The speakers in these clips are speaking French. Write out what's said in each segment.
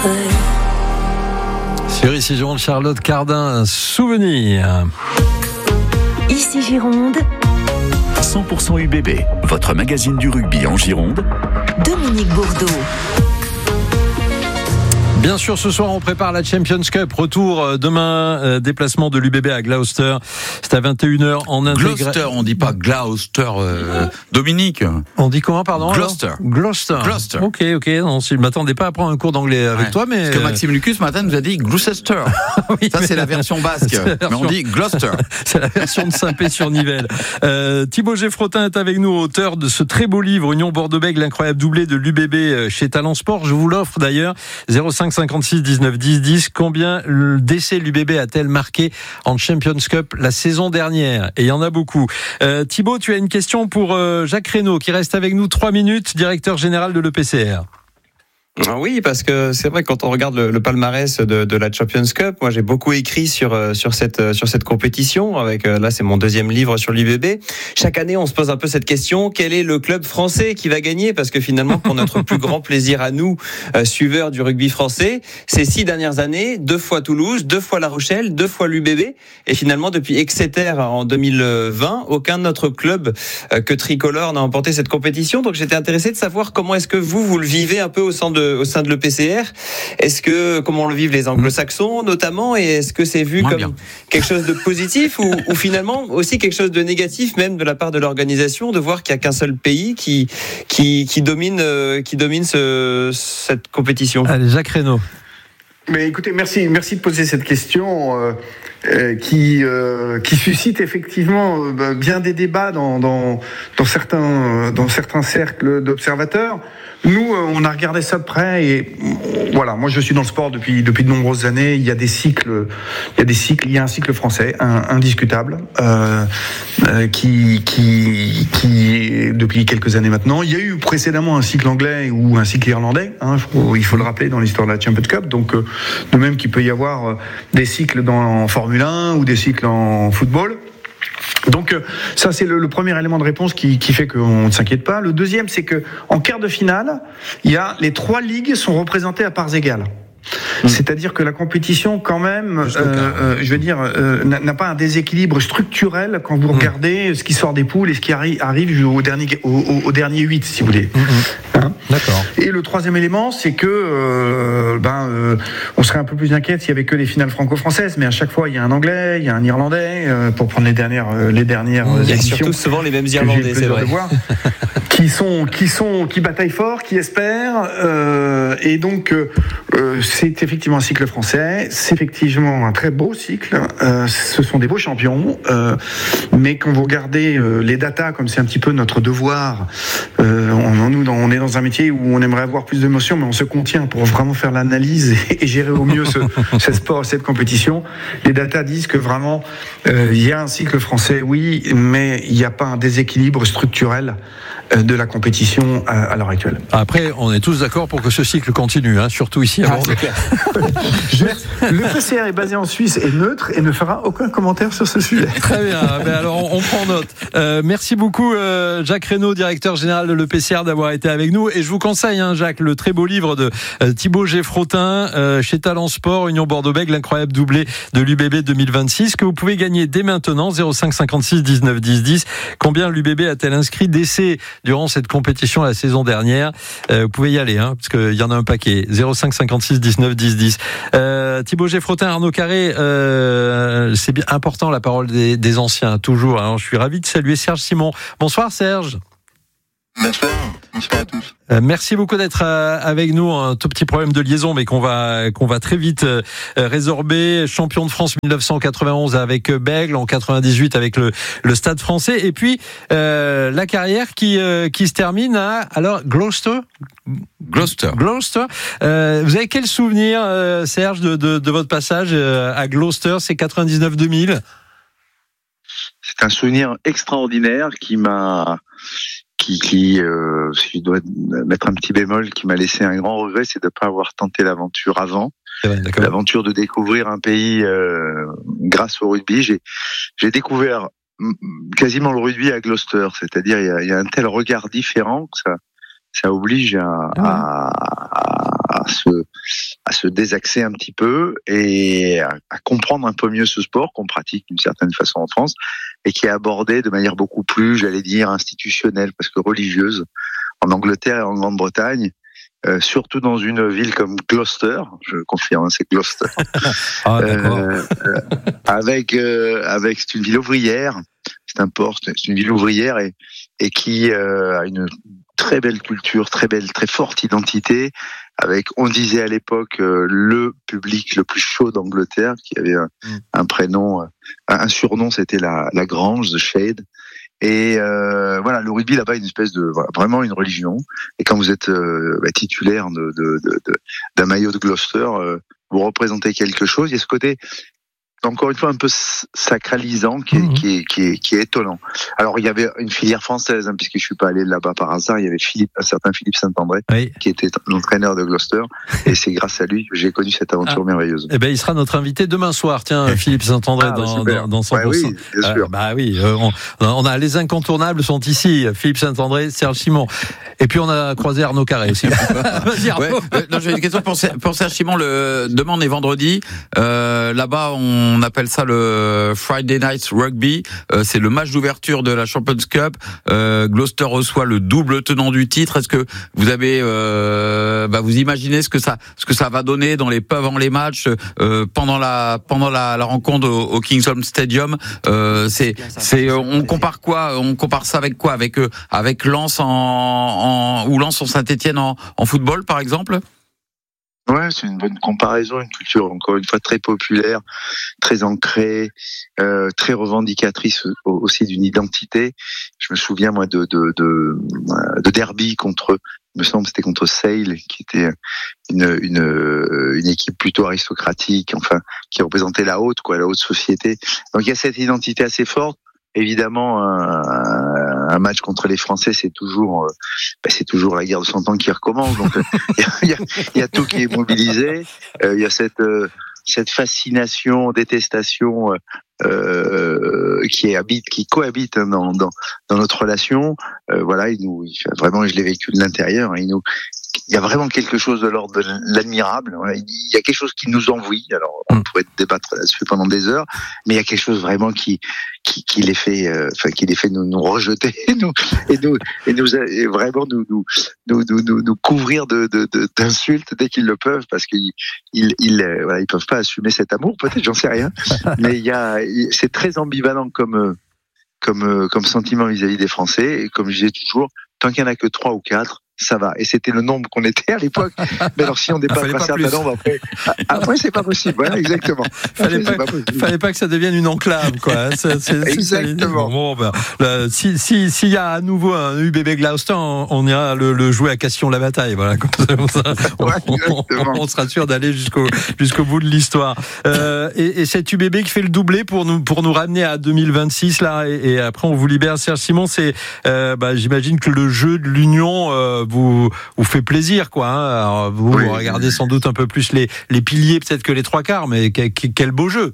Sur Ici Gironde, Charlotte Cardin, souvenir. Ici Gironde, 100% UBB, votre magazine du rugby en Gironde. Dominique Bourdeau. Bien sûr, ce soir, on prépare la Champions Cup. Retour demain, déplacement de l'UBB à Gloucester. C'est à 21h en intégré. Gloucester, on dit pas Gloucester, Dominique. On dit comment, pardon? Gloucester. Gloucester. Ok. Non, je ne m'attendais pas à prendre un cours d'anglais avec toi, mais... Parce que Maxime Lucas, ce matin, nous a dit Gloucester. Oui, ça, c'est la version basque. Mais on dit Gloucester. C'est la version de Saint-Pé-sur-Nivelle. Thibaut Geffrotin est avec nous, auteur de ce très beau livre, Union Bordeaux-Bègles, l'incroyable doublé de l'UBB chez Talent Sport. Je vous l'offre d'ailleurs. 05 56 19 10 10. Combien d'essais l'UBB a-t-elle marqué en Champions Cup la saison dernière? Et il y en a beaucoup. Thibaut, tu as une question pour Jacques Reynaud qui reste avec nous 3 minutes, directeur général de l'EPCR. Oui, parce que c'est vrai que quand on regarde le palmarès de la Champions Cup, moi j'ai beaucoup écrit sur cette compétition. Avec là, c'est mon deuxième livre sur l'UBB. Chaque année, on se pose un peu cette question: quel est le club français qui va gagner? Parce que finalement, pour notre plus grand plaisir à nous, suiveurs du rugby français, ces 6 dernières années, 2 fois Toulouse, 2 fois La Rochelle, 2 fois l'UBB, et finalement depuis Exeter en 2020, aucun autre club que tricolore n'a remporté cette compétition. Donc j'étais intéressé de savoir comment est-ce que vous le vivez un peu au sein de l'EPCR. Comment le vivent les anglo-saxons notamment, et est-ce que c'est vu comme quelque chose de positif ou finalement aussi quelque chose de négatif, même de la part de l'organisation, de voir qu'il n'y a qu'un seul pays qui domine cette compétition? Allez, Jacques Reynaud. Mais écoutez, merci de poser cette question qui suscite effectivement bien des débats dans certains cercles d'observateurs. Nous, on a regardé ça de près et voilà. Moi, je suis dans le sport depuis de nombreuses années. Il y a un cycle français indiscutable qui depuis quelques années maintenant. Il y a eu précédemment un cycle anglais ou un cycle irlandais. Il faut le rappeler dans l'histoire de la Champions Cup. Donc, de même qu'il peut y avoir des cycles en Formule 1 ou des cycles en football. Donc ça, c'est le premier élément de réponse qui fait qu'on ne s'inquiète pas. Le deuxième, c'est que en quart de finale, les 3 ligues sont représentées à parts égales. C'est-à-dire que la compétition, quand même, n'a pas un déséquilibre structurel quand vous regardez ce qui sort des poules et ce qui arrive au dernier 8, si vous voulez. D'accord. Et le troisième élément, c'est que on serait un peu plus inquiet s'il y avait que les finales franco-françaises, mais à chaque fois il y a un Anglais, il y a un Irlandais, pour prendre les dernières il y a éditions. Surtout souvent les mêmes Irlandais, c'est vrai. Qui bataillent fort, qui espèrent, et donc c'est effectivement un cycle français, c'est effectivement un très beau cycle, ce sont des beaux champions, mais quand vous regardez les datas, comme c'est un petit peu notre devoir, on est dans un métier où on aimerait avoir plus d'émotions, mais on se contient pour vraiment faire l'analyse et gérer au mieux ce sport, cette compétition. Les datas disent que vraiment il y a un cycle français, oui, mais il n'y a pas un déséquilibre structurel de la compétition à l'heure actuelle. Après, on est tous d'accord pour que ce cycle continue, surtout ici à Bordeaux. Le PCR est basé en Suisse et neutre et ne fera aucun commentaire sur ce sujet. Très bien, alors on prend note. Merci beaucoup Jacques Reynaud, directeur général de l'EPCR, d'avoir été avec nous. Et je vous conseille, Jacques, le très beau livre de Thibaut Geffrotin chez Talent Sport, Union Bordeaux-Bègles, l'incroyable doublé de l'UBB 2026, que vous pouvez gagner dès maintenant. 05 56 19 10 10. Combien l'UBB a-t-elle inscrit d'essais durant cette compétition la saison dernière? Vous pouvez y aller, parce qu'il y en a un paquet. 05 56 19 10 10. Thibaut Geffrotin, Arnaud Carré, c'est bien important la parole des anciens, toujours. Alors, je suis ravi de saluer Serge Simon. Bonsoir Serge. Bonsoir à tous. Merci beaucoup d'être avec nous. Un tout petit problème de liaison, mais qu'on va très vite résorber. Champion de France 1991 avec Bègles, en 98 avec le Stade Français, et puis la carrière qui se termine à Gloucester. Vous avez quel souvenir, Serge, de votre passage à Gloucester? C'est 99-2000. C'est un souvenir extraordinaire qui si je dois mettre un petit bémol, qui m'a laissé un grand regret, c'est de ne pas avoir tenté l'aventure avant. Ouais, l'aventure de découvrir un pays grâce au rugby. J'ai découvert quasiment le rugby à Gloucester, c'est-à-dire il y a un tel regard différent que ça oblige à se désaxer un petit peu et à comprendre un peu mieux ce sport qu'on pratique d'une certaine façon en France et qui est abordé de manière beaucoup plus, j'allais dire, institutionnelle, parce que religieuse, en Angleterre et en Grande-Bretagne, surtout dans une ville comme Gloucester, je confirme, c'est Gloucester, avec c'est une ville ouvrière, c'est un port, c'est une ville ouvrière et qui a une très belle culture, très forte identité, avec, on disait à l'époque, le public le plus chaud d'Angleterre, qui avait un prénom, un surnom, c'était la Grange, The Shade. Et voilà, le rugby là-bas est une espèce de vraiment une religion. Et quand vous êtes titulaire d'un maillot de Gloucester, vous représentez quelque chose. Il y a ce côté, encore une fois, un peu sacralisant qui est étonnant. Alors, il y avait une filière française, puisque je suis pas allé là-bas par hasard. Il y avait un certain Philippe Saint-André, qui était l'entraîneur de Gloucester. Et c'est grâce à lui que j'ai connu cette aventure merveilleuse. Eh ben, il sera notre invité demain soir. Tiens, Philippe Saint-André dans 100%. Ouais, oui, bien sûr. On a les incontournables sont ici. Philippe Saint-André, Serge Simon. Et puis, on a croisé Arnaud Carré aussi. Vas-y, Arnaud. Non, j'ai une question pour Serge Simon. Demain, on est vendredi. Là-bas, on appelle ça le Friday Night Rugby. C'est le match d'ouverture de la Champions Cup. Gloucester reçoit le double tenant du titre. Est-ce que vous avez, vous imaginez ce que ça va donner dans les pubs avant les matchs, pendant la rencontre au Kingsholm Stadium? On compare quoi? On compare ça avec quoi? Avec Lens ou Lens sur Saint-Étienne en football, par exemple? Ouais, c'est une bonne comparaison, une culture encore une fois très populaire, très ancrée, très revendicatrice aussi d'une identité. Je me souviens moi de derby contre, il me semble c'était contre Sale, qui était une équipe plutôt aristocratique, enfin qui représentait la haute société. Donc il y a cette identité assez forte. Évidemment, un match contre les Français, c'est toujours la guerre de 100 ans qui recommence. Donc, il y a tout qui est mobilisé. Il y a cette fascination, détestation qui cohabite dans notre relation. Voilà, vraiment, je l'ai vécu de l'intérieur. Il y a vraiment quelque chose de l'ordre de l'admirable. Il y a quelque chose qui nous envie. Alors, on pourrait débattre là-dessus pendant des heures, mais il y a quelque chose vraiment qui les fait, nous rejeter, et vraiment nous couvrir d'insultes dès qu'ils le peuvent, parce qu'ils peuvent pas assumer cet amour. Peut-être, j'en sais rien. Mais c'est très ambivalent comme sentiment vis-à-vis des Français. Et comme je disais toujours, tant qu'il y en a que 3 ou 4, ça va. Et c'était le nombre qu'on était à l'époque. Mais alors, si on dépasse un certain nombre, après, c'est pas possible. Voilà, exactement. Fallait pas que ça devienne une enclave, quoi. Exactement. S'il y a à nouveau un UBB Gloucester, on ira le jouer à Castillon-la-Bataille. Voilà. Comme ça, on sera sûr d'aller jusqu'au bout de l'histoire. Et cet UBB qui fait le doublé pour nous ramener à 2026, là, et après, on vous libère. Serge Simon, j'imagine que le jeu de l'Union, vous fait plaisir, quoi. Alors, vous regardez sans doute un peu plus les piliers peut-être que les 3/4, mais quel beau jeu.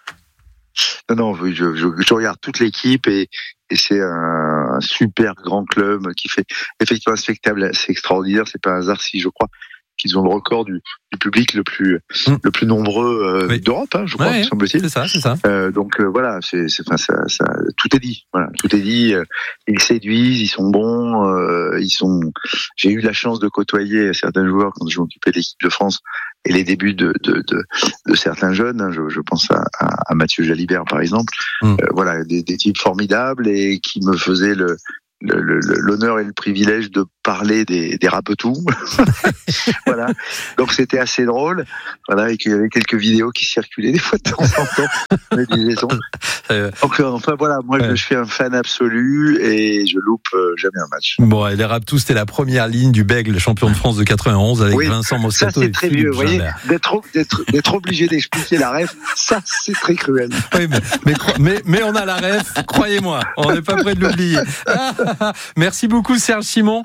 Non, je regarde toute l'équipe et c'est un super grand club qui fait effectivement un spectacle assez extraordinaire. C'est pas un hasard si je crois qu'ils ont le record du public le plus nombreux d'Europe, je crois, me semble-t-il. C'est ça. Donc voilà, ça, tout est dit. Voilà, tout est dit. Ils séduisent, ils sont bons, J'ai eu la chance de côtoyer certains joueurs quand je m'occupais de l'équipe de France et les débuts de certains jeunes. Je pense à Mathieu Jalibert par exemple. Voilà, des types formidables et qui me faisaient l'honneur et le privilège de parler des rapetous. Voilà. Donc c'était assez drôle. Voilà, et qu'il y avait quelques vidéos qui circulaient des fois de temps en temps. Donc enfin voilà, moi je suis un fan absolu et je loupe jamais un match. Bon, et les rapetous, c'était la première ligne du Bègle, champion de France de 91 avec Vincent Moscato. Ça c'est très vieux, vous voyez, d'être obligé d'expliquer la ref, ça c'est très cruel. Oui, mais on a la ref, croyez-moi, on n'est pas près de l'oublier. Merci beaucoup Serge Simon.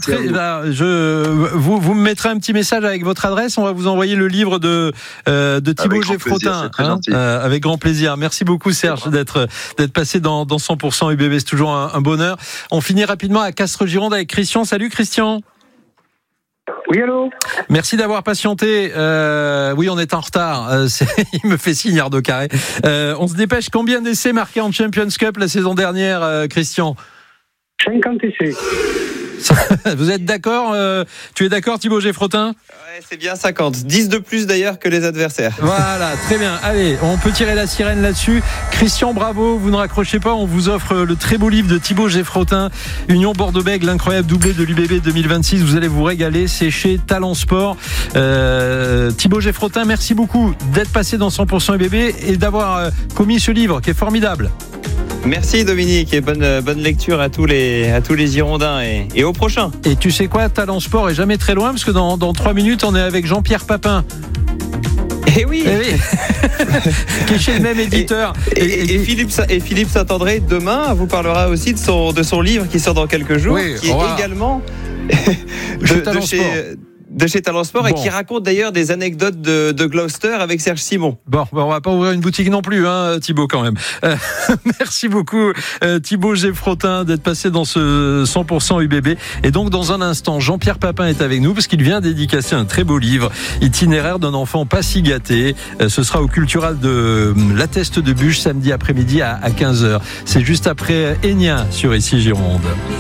Vous me mettrez un petit message avec votre adresse. On va vous envoyer le livre de Thibaut Géfrotin, avec grand plaisir. Merci beaucoup Serge d'être passé dans 100% UBB. C'est toujours un bonheur. On finit rapidement à Castres-Gironde avec Christian. Salut Christian. Oui, allô. Merci d'avoir patienté. Oui, on est en retard. Il me fait signe Ardo Carré. On se dépêche. Combien d'essais marqués en Champions Cup la saison dernière, Christian? 50 essais. Vous êtes d'accord? Tu es d'accord, Thibaut Geffrotin? Ouais, c'est bien 50. 10 de plus d'ailleurs que les adversaires. Voilà, très bien. Allez, on peut tirer la sirène là-dessus. Christian, bravo. Vous ne raccrochez pas. On vous offre le très beau livre de Thibaut Geffrotin, Union Bordeaux-Bègles, l'incroyable doublé de l'UBB 2026. Vous allez vous régaler. C'est chez Talent Sport. Thibaut Geffrotin, merci beaucoup d'être passé dans 100% UBB et d'avoir commis ce livre qui est formidable. Merci Dominique et bonne lecture à tous les Girondins et au prochain. Et tu sais quoi, Talent Sport est jamais très loin parce que dans 3 minutes on est avec Jean-Pierre Papin. Eh oui, qui est chez le même éditeur. Et Philippe Saint-André demain vous parlera aussi de son livre qui sort dans quelques jours, qui est également de chez Talent Sport et qui raconte d'ailleurs des anecdotes de Gloucester avec Serge Simon. Bon, on va pas ouvrir une boutique non plus, hein, Thibaut, quand même. Merci beaucoup, Thibaut Geffrotin, d'être passé dans ce 100% UBB. Et donc, dans un instant, Jean-Pierre Papin est avec nous parce qu'il vient dédicacer un très beau livre, Itinéraire d'un enfant pas si gâté. Ce sera au Cultural de La Teste de Buch samedi après-midi à 15h. C'est juste après Enya sur Ici Gironde.